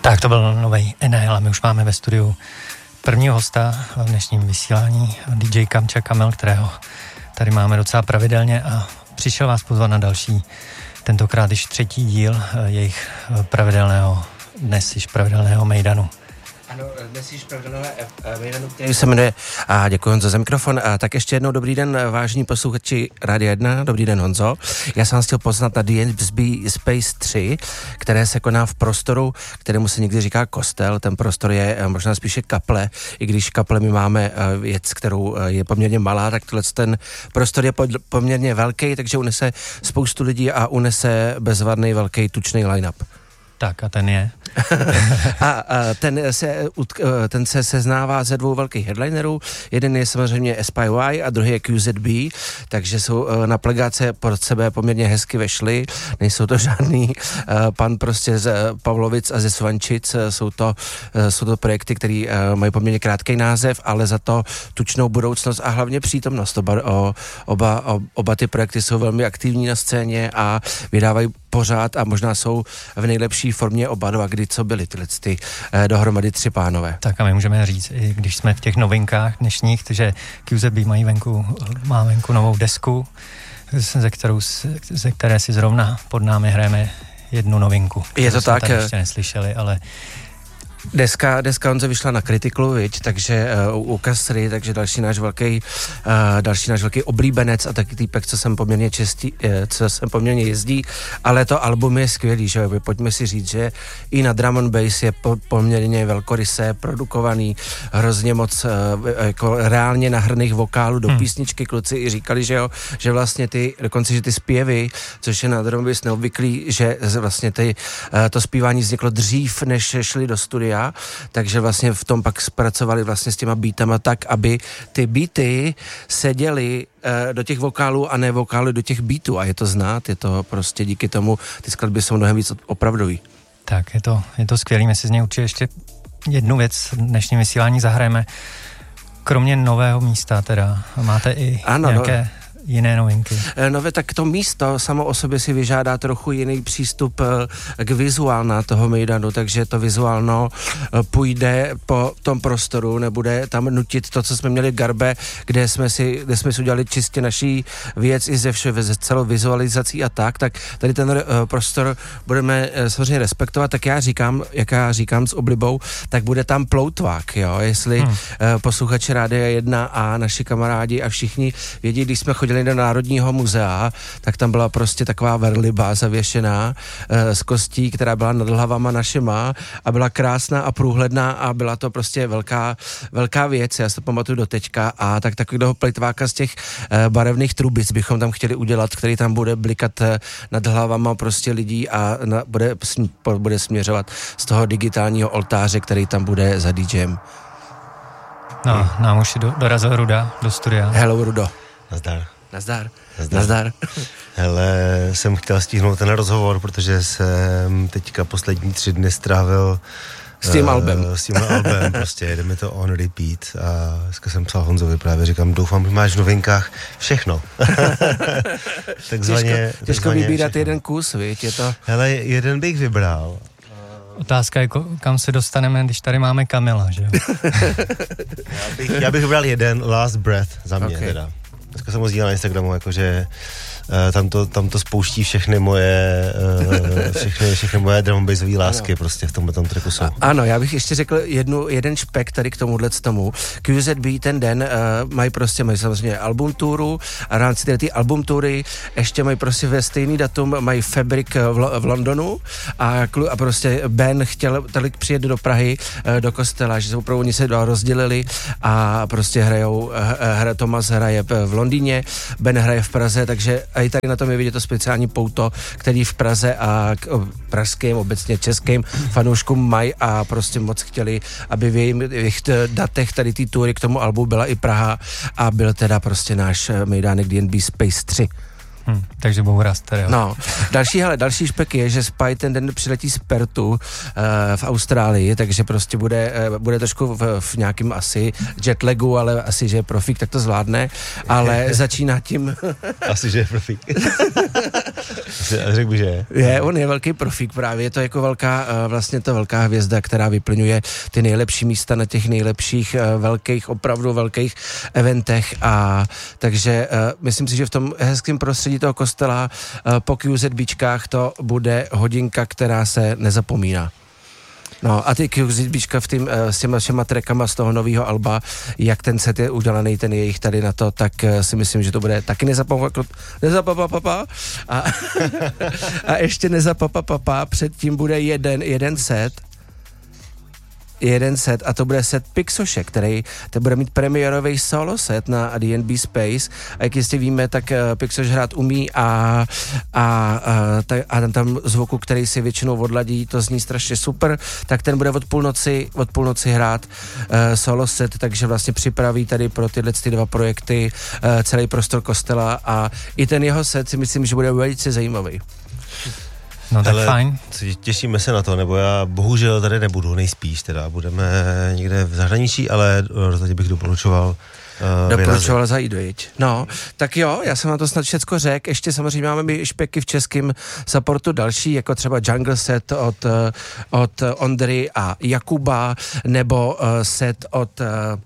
Tak to byl nový Enel a my už máme ve studiu prvního hosta v dnešním vysílání, DJ Kamča Kamel, kterého tady máme docela pravidelně a přišel vás pozvat na další, tentokrát již 3. díl jejich dnes již pravidelného mejdanu. Ano, dnes již pravidelného mejdanu, který se jmenuje, a děkuji Honzo za mikrofon, a tak ještě jednou dobrý den, vážní posluchači Rádia 1, dobrý den Honzo. Já jsem vás chtěl poznat na DNB Space 3, které se koná v prostoru, kterému se někdy říká kostel, ten prostor je možná spíše kaple, i když kaple my máme věc, kterou je poměrně malá, tak ten prostor je poměrně velký, takže unese spoustu lidí a unese bezvadný velký tučný line-up. Tak a ten je? a ten se seznává ze 2 velkých headlinerů. Jeden je samozřejmě SPY a druhý je QZB, takže jsou na plegáce pod sebe poměrně hezky vešli. Nejsou to žádný pan prostě z Pavlovic a ze Svančic, jsou to projekty, které mají poměrně krátký název, ale za to tučnou budoucnost a hlavně přítomnost. Oba ty projekty jsou velmi aktivní na scéně a vydávají pořád a možná jsou v nejlepší formě oba dva, kdy co byly ty dohromady 3 pánové. Tak a my můžeme říct, i když jsme v těch novinkách dnešních, že QZB má venku novou desku, ze které si zrovna pod námi hrajeme jednu novinku. Je to tak? Tady ještě neslyšeli, ale Deska Honze vyšla na Kritiklu, viď, takže u Kastry, takže další náš velký oblíbenec a taky týpek, co sem poměrně jezdí, ale to album je skvělý, že pojďme si říct, že i na drum and bass je poměrně velkorysé, produkovaný, hrozně moc jako reálně nahrných vokálů do písničky, kluci i říkali, že vlastně dokonce, že ty zpěvy, což je na drum and bass neobvyklý, že vlastně to zpívání vzniklo dřív, než šli do studia, takže vlastně v tom pak zpracovali vlastně s těma beatama tak, aby ty beaty seděly do těch vokálů a ne vokály do těch beatů a je to znát, je to prostě díky tomu, ty skladby jsou mnohem víc opravdový. Tak, je to skvělý, my si z něj určitě ještě jednu věc v dnešním vysílání zahrajeme. Kromě nového místa teda, máte i nějaké jiné novinky? Tak to místo samo o sobě si vyžádá trochu jiný přístup k vizuálna toho mejdanu, takže to vizuálno půjde po tom prostoru, nebude tam nutit to, co jsme měli v Garbe, kde jsme si udělali čistě naší věc i ze celou vizualizací a tak tady ten prostor budeme samozřejmě respektovat, tak já říkám s oblibou, tak bude tam ploutvák, jo, jestli posluchači Rádia 1 a naši kamarádi a všichni vědí, když jsme chodili do Národního muzea, tak tam byla prostě taková verliba zavěšená z kostí, která byla nad hlavama našima a byla krásná a průhledná a byla to prostě velká věc, já si to pamatuju do teďka a tak takového plejtváka z těch barevných trubic bychom tam chtěli udělat, který tam bude blikat nad hlavama prostě lidí a bude směřovat z toho digitálního oltáře, který tam bude za DJem. No, nám už dorazil Ruda do studia. Hello, Rudo. Nazdar. Hele, jsem chtěl stihnout ten rozhovor, protože jsem teďka poslední 3 dny strávil s tím albem, prostě jede mi to on repeat a dneska jsem psal Honzovi, právě říkám, doufám, že máš v novinkách všechno. Těžko vybírat jeden kus, víš, je to... Hele, jeden bych vybral. Otázka je, kam se dostaneme, když tady máme Kamila, že jo? já bych vybral jeden, Last Breath za mě teda. Dneska jsem ho sdílel na Instagramu, jakože tam to spouští všechny moje drum bassové lásky prostě v tomhle tracku jsou. Ano, já bych ještě řekl jeden špek tady k tomuhle tomu. QZB ten den mají samozřejmě album touru a v rámci té album toury ještě mají prostě ve stejný datum mají Fabric v Londonu a prostě Ben chtěl tady přijet do Prahy, do kostela, že se opravdu oni se rozdělili a prostě Tomas hraje v Londýně, Ben hraje v Praze, takže i tady na tom je vidět to speciální pouto, který v Praze a pražským, obecně českým fanouškům mají a prostě moc chtěli, aby v jejich datech tady té tury k tomu albu byla i Praha a byl teda prostě náš mejdánek DNB Space 3. Takže boura stereo. No, další špek je, že Spy ten den přiletí z Pertu v Austrálii, takže prostě bude trošku v nějakým asi jetlagu, ale asi, že je profík, tak to zvládne, ale začíná tím... Asi, že je profík. Řekl bych, že je. On je velký profík právě, je to jako velká hvězda, která vyplňuje ty nejlepší místa na těch nejlepších opravdu velkých eventech a takže myslím si, že v tom hezkém prostředí toho kostela po QZBčkách to bude hodinka, která se nezapomíná. No a ty QZBčka s těma všema trackama z toho nového alba, jak ten set je udělaný, ten jejich tady na to, tak si myslím, že to bude taky nezapapapapa a ještě nezapapapapa, předtím bude jeden set a to bude set Pixoše, který to bude mít premiérový solo set na D&B Space a jak jistě víme, tak Pixoš hrát umí a tam zvuku, který si většinou odladí, to zní strašně super, tak ten bude od půlnoci hrát solo set, takže vlastně připraví tady pro tyhle dva projekty celý prostor kostela a i ten jeho set si myslím, že bude velice zajímavý. No tak fajn. Těšíme se na to, nebo já bohužel tady nebudu, nejspíš teda, budeme někde v zahraničí, ale rozhodně bych doporučoval zajít, viď? No, tak jo, já jsem na to snad všecko řekl, ještě samozřejmě máme i špeky v českém supportu další, jako třeba Jungle set od Ondry a Jakuba, nebo set od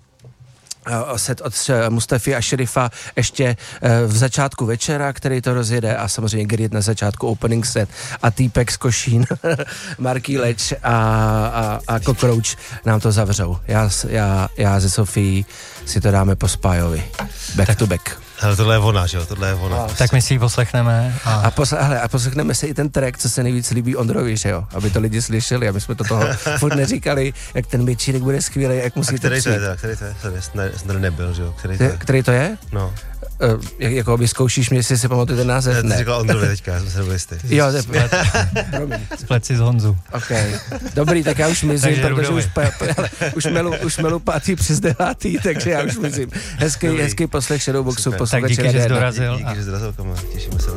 Mustafy a Šerifa ještě v začátku večera, který to rozjede a samozřejmě Grid na začátku opening set a týpek z Košín, Marký Leč a Cockroach nám to zavřou. Já ze Sofii si to dáme po Spyovi. Back to back. Ale tohle je ona, že jo? Tohle je ona. Tak my si ji poslechneme. A poslechneme si i ten track, co se nejvíc líbí Ondrovi, že jo? Aby to lidi slyšeli, aby jsme to toho furt neříkali, jak ten bičínek bude skvělý, jak musíte přijít. Který to je? Jsem nebyl, že jo? Který to je? No. Jako vyzkoušíš mě, jestli si pamatuju ten název? Ne. Ty říkal Ondrovi teďka, já jsem se nebyl jistý. Jo, to je splet si z Honzu. Ok. Dobrý, tak já už mizím, protože už melu 5. přes 9, takže já už mizím. Hezký poslech Shadowboxu. Tak díky, že jsi dorazil. Díky, že jsi dorazil, těšíme se.